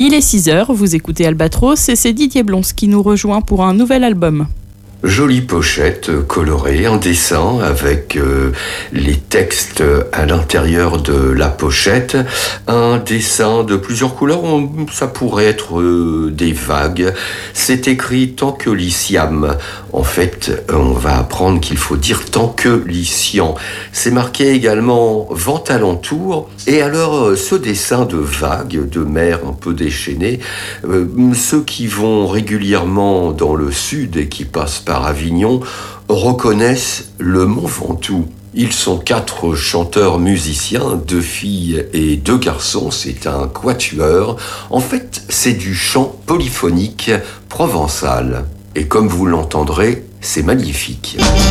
Il est 6h, vous écoutez Albatros et c'est Didier Blons qui nous rejoint pour un nouvel album. Jolie pochette colorée, un dessin avec les textes à l'intérieur de la pochette. Un dessin de plusieurs couleurs, ça pourrait être des vagues. C'est écrit tant que lyciam. En fait, on va apprendre qu'il faut dire tant que lycian. C'est marqué également vent alentour. Et alors, ce dessin de vagues, de mer un peu déchaînées, ceux qui vont régulièrement dans le sud et qui passent par Avignon reconnaissent le Mont Ventoux. Ils sont 4 chanteurs musiciens, 2 filles et 2 garçons, c'est un quatuor. En fait, c'est du chant polyphonique provençal. Et comme vous l'entendrez, c'est magnifique.